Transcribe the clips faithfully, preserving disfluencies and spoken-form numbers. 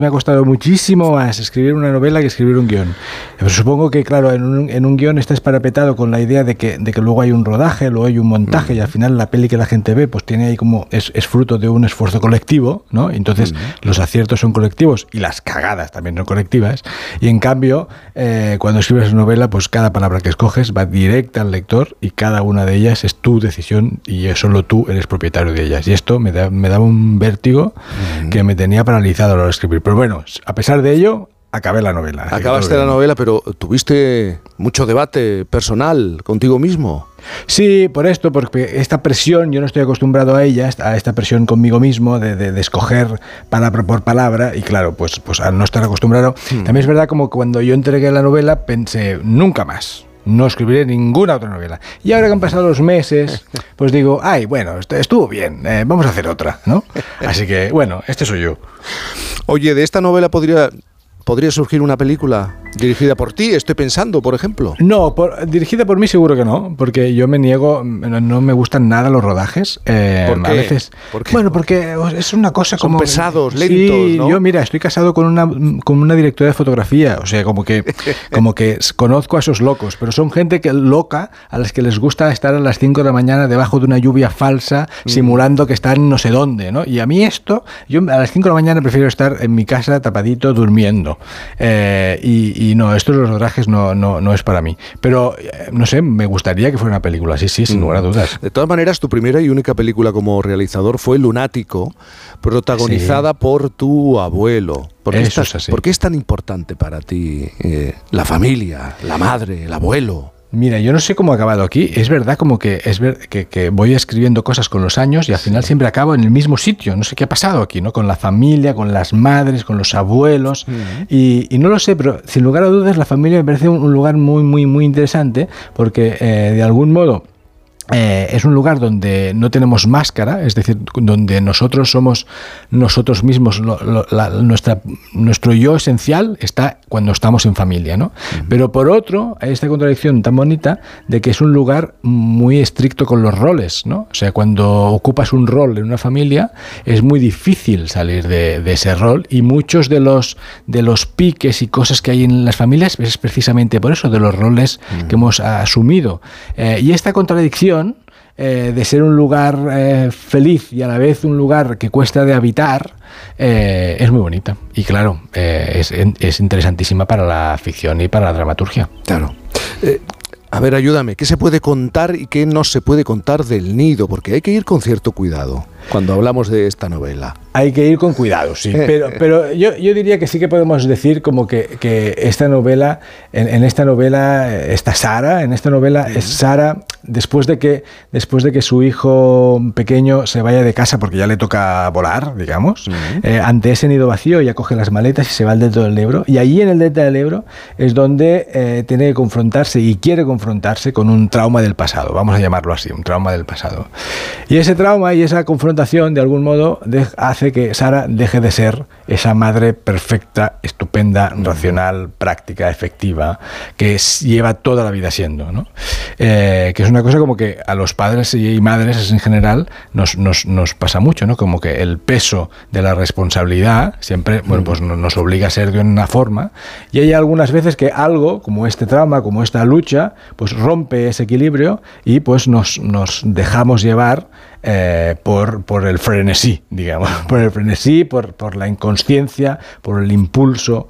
Me ha costado muchísimo más escribir una novela que escribir un guión. Pero supongo que, claro, en un, en un guión estás parapetado con la idea de que, de que luego hay un rodaje, luego hay un montaje, mm. y al final la peli que la gente ve pues tiene ahí como, es, es fruto de un esfuerzo colectivo, ¿no? Entonces mm. los aciertos son colectivos y las cagadas también son colectivas. Y en cambio, eh, cuando escribes una novela, pues cada palabra que escoges va directa al lector y cada una de ellas es tu decisión y solo tú eres propietario de ellas. Y esto me, da, me daba un vértigo mm. que me tenía paralizado a la hora de escribir. Pero bueno, a pesar de ello, acabé la novela. Acabaste la novela, pero ¿tuviste mucho debate personal contigo mismo? Sí, por esto, porque esta presión, yo no estoy acostumbrado a ella, a esta presión conmigo mismo de, de, de escoger palabra por palabra, y claro, pues, pues al no estar acostumbrado, hmm. también es verdad como cuando yo entregué la novela pensé, nunca más. No escribiré ninguna otra novela. Y ahora que han pasado los meses, pues digo, ay, bueno, estuvo bien, eh, vamos a hacer otra, ¿no? Así que, bueno, este soy yo. Oye, de esta novela podría, podría surgir una película dirigida por ti, estoy pensando, por ejemplo. No, por, dirigida por mí seguro que no, porque yo me niego, no, no me gustan nada los rodajes. Eh, ¿Por qué? A veces, ¿Por qué? Bueno, porque es una cosa Son como... pesados, lentos, sí, ¿no? Yo, mira, estoy casado con una, con una directora de fotografía, o sea, como que, como que conozco a esos locos, pero son gente que loca, a las que les gusta estar a las cinco de la mañana debajo de una lluvia falsa, mm. simulando que están no sé dónde, ¿no? Y a mí esto, yo a las cinco de la mañana prefiero estar en mi casa tapadito, durmiendo. Eh, y, y no, esto de los rodajes no, no, no es para mí. Pero, no sé, me gustaría que fuera una película, sí, sí, sin mm. lugar a dudas. De todas maneras, tu primera y única película como realizador fue Lunático, protagonizada sí. por tu abuelo. ¿Por qué, Eso estás, es así. ¿Por qué es tan importante para ti eh, la familia, la madre, el abuelo? Mira, yo no sé cómo ha acabado aquí. Es verdad como que es ver, que, que voy escribiendo cosas con los años y al final siempre acabo en el mismo sitio. No sé qué ha pasado aquí, ¿no? Con la familia, con las madres, con los abuelos. Uh-huh. y, y no lo sé, pero sin lugar a dudas la familia me parece un, un lugar muy, muy, muy interesante porque eh, de algún modo... Eh, es un lugar donde no tenemos máscara, es decir, donde nosotros somos nosotros mismos, lo, lo, la, nuestra, nuestro yo esencial está cuando estamos en familia, ¿no? Uh-huh. Pero por otro, hay esta contradicción tan bonita de que es un lugar muy estricto con los roles, ¿no? O sea, cuando ocupas un rol en una familia es muy difícil salir de, de ese rol y muchos de los, de los piques y cosas que hay en las familias es precisamente por eso, de los roles uh-huh. que hemos asumido. Eh, y esta contradicción Eh, de ser un lugar eh, feliz y a la vez un lugar que cuesta de habitar, eh, es muy bonita. Y claro, eh, es, es interesantísima para la ficción y para la dramaturgia. Claro. Eh, a ver, ayúdame, ¿qué se puede contar y qué no se puede contar del nido? Porque hay que ir con cierto cuidado cuando hablamos de esta novela. Hay que ir con cuidado, sí. Pero, pero yo, yo diría que sí que podemos decir como que, que esta novela, en, en esta novela está Sara, en esta novela es Sara después de que después de que su hijo pequeño se vaya de casa porque ya le toca volar, digamos, uh-huh. eh, ante ese nido vacío ella coge las maletas y se va al delta del Ebro, y allí en el delta del Ebro es donde eh, tiene que confrontarse y quiere confrontarse con un trauma del pasado, vamos a llamarlo así, un trauma del pasado. Y ese trauma y esa confrontación de algún modo de, hace que Sara deje de ser esa madre perfecta, estupenda, racional, práctica, efectiva, que es, lleva toda la vida siendo, ¿no? Eh, que es una cosa como que a los padres y madres en general nos, nos, nos pasa mucho, ¿no? Como que el peso de la responsabilidad siempre, bueno, pues nos obliga a ser de una forma, y hay algunas veces que algo, como este trauma, como esta lucha, pues rompe ese equilibrio y pues nos, nos dejamos llevar Eh, por, por el frenesí, digamos, por el frenesí, por, por la inconsciencia, por el impulso,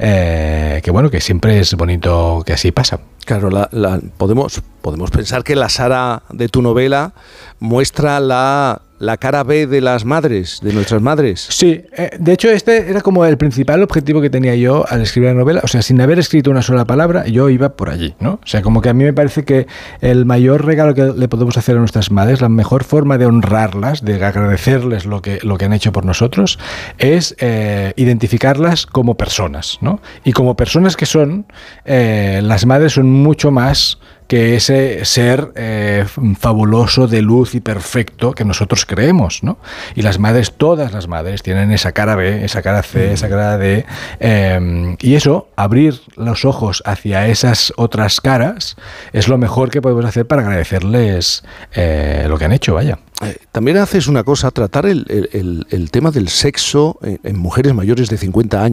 eh, que bueno, que siempre es bonito que así pasa. Claro, la, la, podemos, podemos pensar que la Sara de tu novela muestra la, la cara B de las madres, de nuestras madres. Sí, eh, de hecho este era como el principal objetivo que tenía yo al escribir la novela, o sea, sin haber escrito una sola palabra, yo iba por allí, ¿no? O sea, como que a mí me parece que el mayor regalo que le podemos hacer a nuestras madres, la mejor forma de honrarlas, de agradecerles lo que, lo que han hecho por nosotros, es eh, identificarlas como personas, ¿no? Y como personas que son, eh, las madres son mucho más que ese ser eh, fabuloso de luz y perfecto que nosotros creemos, ¿no? Y las madres, todas las madres, tienen esa cara B, esa cara C, esa cara D, eh, y eso, abrir los ojos hacia esas otras caras, es lo mejor que podemos hacer para agradecerles eh, lo que han hecho, vaya. Eh, también haces una cosa, tratar el, el, el tema del sexo en, en mujeres mayores de cincuenta años.